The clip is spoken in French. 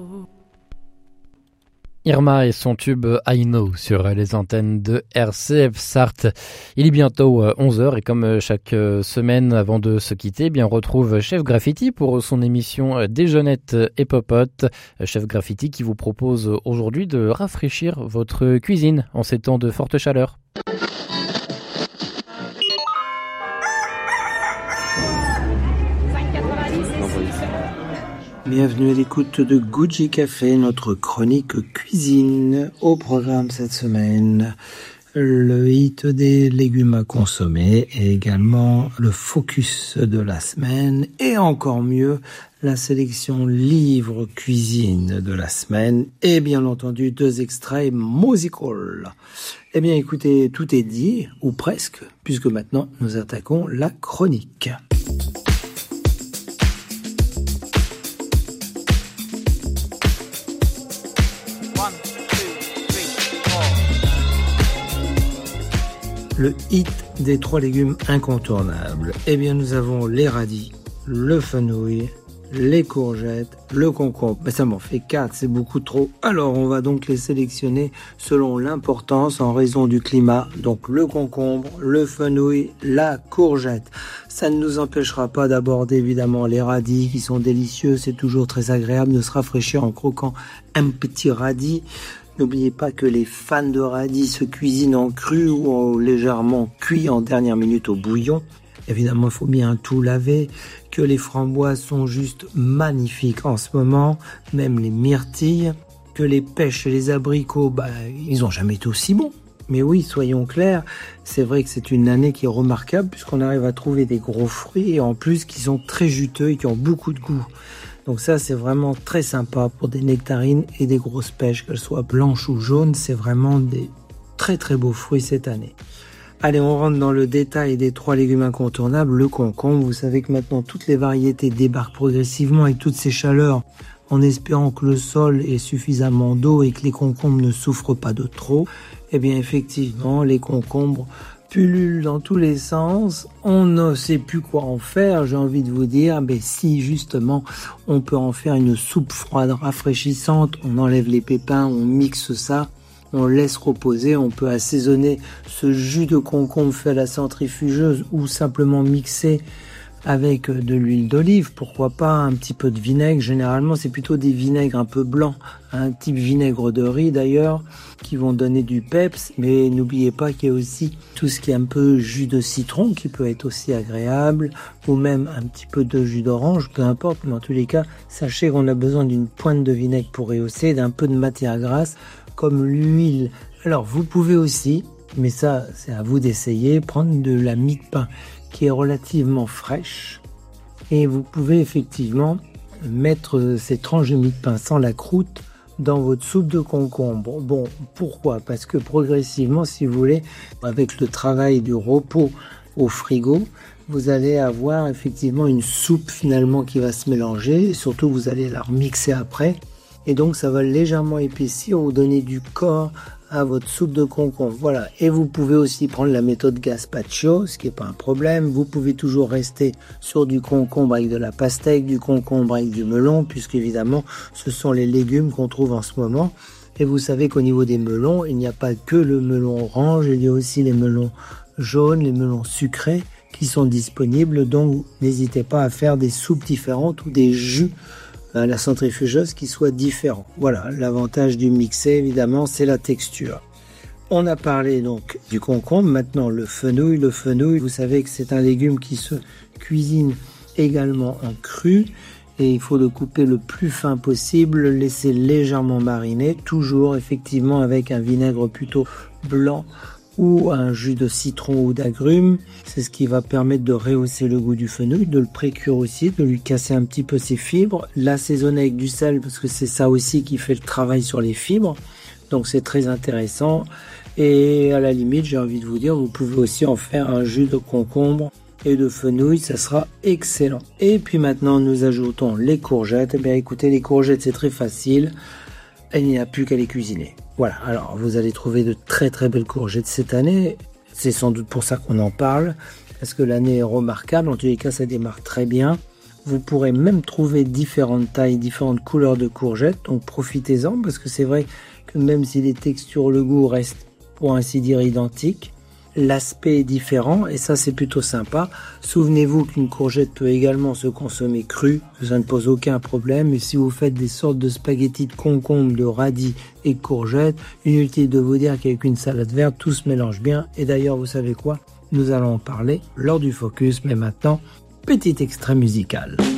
Irma et son tube I Know sur les antennes de RCF Sarthe. Il est bientôt 11h et comme chaque semaine avant de se quitter, on retrouve Chef Graffiti pour son émission Déjeunette et Popote. Chef Graffiti qui vous propose aujourd'hui de rafraîchir votre cuisine en ces temps de forte chaleur. Bienvenue à l'écoute de Gucci Café, notre chronique cuisine. Au programme cette semaine, le hit des légumes à consommer et également le focus de la semaine et encore mieux, la sélection livre cuisine de la semaine et bien entendu 2 extraits musical. Eh bien écoutez, tout est dit, ou presque, puisque maintenant nous attaquons la chronique. Le hit des 3 légumes incontournables. Eh bien, nous avons les radis, le fenouil, les courgettes, le concombre. Mais ça m'en fait 4, c'est beaucoup trop. Alors, on va donc les sélectionner selon l'importance en raison du climat. Donc, le concombre, le fenouil, la courgette. Ça ne nous empêchera pas d'aborder évidemment les radis qui sont délicieux. C'est toujours très agréable de se rafraîchir en croquant un petit radis. N'oubliez pas que les fans de radis se cuisinent en cru ou légèrement cuit en dernière minute au bouillon. Évidemment, il faut bien tout laver, que les framboises sont juste magnifiques en ce moment, même les myrtilles, que les pêches et les abricots, ils n'ont jamais été aussi bons. Mais oui, soyons clairs, c'est vrai que c'est une année qui est remarquable puisqu'on arrive à trouver des gros fruits et en plus qui sont très juteux et qui ont beaucoup de goût. Donc ça, c'est vraiment très sympa pour des nectarines et des grosses pêches, qu'elles soient blanches ou jaunes. C'est vraiment des très très beaux fruits cette année. Allez, on rentre dans le détail des 3 légumes incontournables. Le concombre, vous savez que maintenant toutes les variétés débarquent progressivement avec toutes ces chaleurs, en espérant que le sol ait suffisamment d'eau et que les concombres ne souffrent pas de trop. Eh bien effectivement, les concombres pullule dans tous les sens, on ne sait plus quoi en faire, j'ai envie de vous dire, si justement on peut en faire une soupe froide rafraîchissante, on enlève les pépins, on mixe ça, on laisse reposer, on peut assaisonner ce jus de concombre fait à la centrifugeuse ou simplement mixer avec de l'huile d'olive, pourquoi pas un petit peu de vinaigre. Généralement c'est plutôt des vinaigres un peu blancs, un type vinaigre de riz d'ailleurs, qui vont donner du peps, mais n'oubliez pas qu'il y a aussi tout ce qui est un peu jus de citron qui peut être aussi agréable, ou même un petit peu de jus d'orange, peu importe, mais en tous les cas, sachez qu'on a besoin d'une pointe de vinaigre pour rehausser, d'un peu de matière grasse, comme l'huile. Alors vous pouvez aussi, mais ça c'est à vous d'essayer, prendre de la mie de pain qui est relativement fraîche et vous pouvez effectivement mettre ces tranches de mie de pain sans la croûte dans votre soupe de concombre. Bon, pourquoi ? Parce que progressivement, si vous voulez, avec le travail du repos au frigo, vous allez avoir effectivement une soupe finalement qui va se mélanger et surtout vous allez la remixer après et donc ça va légèrement épaissir ou donner du corps à votre soupe de concombre. Voilà. Et vous pouvez aussi prendre la méthode gazpacho, ce qui n'est pas un problème. Vous pouvez toujours rester sur du concombre avec de la pastèque, du concombre avec du melon, puisque évidemment, ce sont les légumes qu'on trouve en ce moment. Et vous savez qu'au niveau des melons, il n'y a pas que le melon orange, il y a aussi les melons jaunes, les melons sucrés qui sont disponibles. Donc, n'hésitez pas à faire des soupes différentes ou des jus à la centrifugeuse qui soit différent. Voilà, l'avantage du mixé, évidemment, c'est la texture. On a parlé donc du concombre, maintenant le fenouil. Le fenouil, vous savez que c'est un légume qui se cuisine également en cru et il faut le couper le plus fin possible, le laisser légèrement mariner, toujours effectivement avec un vinaigre plutôt blanc ou un jus de citron ou d'agrumes. C'est ce qui va permettre de rehausser le goût du fenouil, de le précuire aussi, de lui casser un petit peu ses fibres, l'assaisonner avec du sel parce que c'est ça aussi qui fait le travail sur les fibres. Donc c'est très intéressant et à la limite, j'ai envie de vous dire, vous pouvez aussi en faire un jus de concombre et de fenouil, ça sera excellent. Et puis maintenant, nous ajoutons les courgettes. Eh bien écoutez, les courgettes, c'est très facile. Il n'y a plus qu'à les cuisiner. Voilà, alors vous allez trouver de très très belles courgettes cette année. C'est sans doute pour ça qu'on en parle, parce que l'année est remarquable. En tous les cas, ça démarre très bien. Vous pourrez même trouver différentes tailles, différentes couleurs de courgettes, donc profitez-en parce que c'est vrai que même si les textures, le goût restent pour ainsi dire identiques, l'aspect est différent et ça c'est plutôt sympa. Souvenez-vous qu'une courgette peut également se consommer crue, ça ne pose aucun problème. Et si vous faites des sortes de spaghettis de concombre, de radis et de courgettes, inutile de vous dire qu'avec une salade verte, tout se mélange bien. Et d'ailleurs, vous savez quoi ? Nous allons en parler lors du focus, mais maintenant, petit extrait musical.